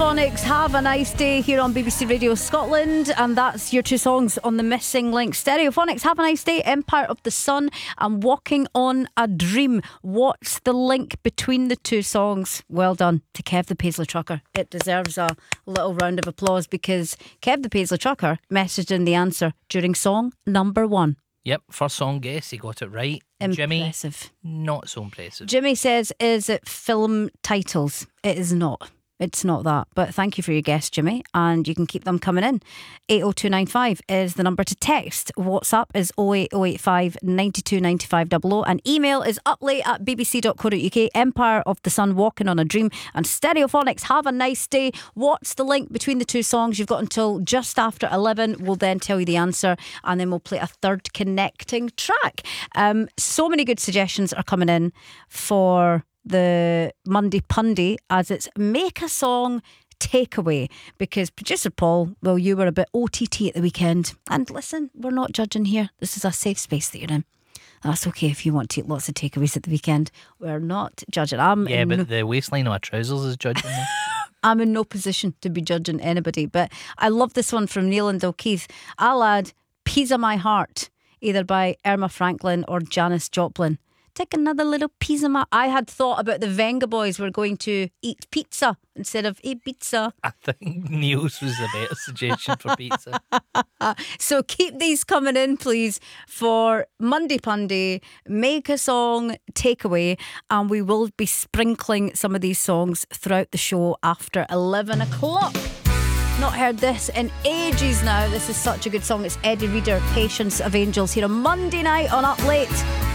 Stereophonics, Have a Nice Day here on BBC Radio Scotland, and that's your two songs on the missing link. Stereophonics, Have a Nice Day, Empire of the Sun and Walking on a Dream. What's the link between the two songs? Well done to Kev the Paisley Trucker. It deserves a little round of applause because Kev the Paisley Trucker messaged in the answer during song number 1. Yep, first song guess, he got it right. Impressive. Jimmy, not so impressive. Jimmy says, is it film titles? It is not. It's not that. But thank you for your guess, Jimmy. And you can keep them coming in. 80295 is the number to text. WhatsApp is 08085 92 95 00. And email is uplate@bbc.co.uk. Empire of the Sun, Walking on a Dream. And Stereophonics, Have a Nice Day. What's the link between the two songs? You've got until just after 11. We'll then tell you the answer. And then we'll play a third connecting track. So many good suggestions are coming in for the Monday Pundy, as it's Make a Song Takeaway, because producer Paul, well, you were a bit OTT at the weekend, and listen, we're not judging here. This is a safe space that you're in. That's okay if you want to eat lots of takeaways at the weekend. We're not judging. But the waistline of my trousers is judging me. I'm in no position to be judging anybody, but I love this one from Neil and Dalkeith. I'll add Piece of My Heart, either by Irma Franklin or Janis Joplin. Take another little piece of my... I had thought about the Venga Boys were going to eat pizza instead of eat pizza. I think Neil's was the better suggestion for pizza. So keep these coming in, please, for Monday Punday, Make a Song Takeaway, and we will be sprinkling some of these songs throughout the show after 11 o'clock. Not heard this in ages now. This is such a good song. It's Eddie Reader, Patience of Angels, here on Monday night on Up Late.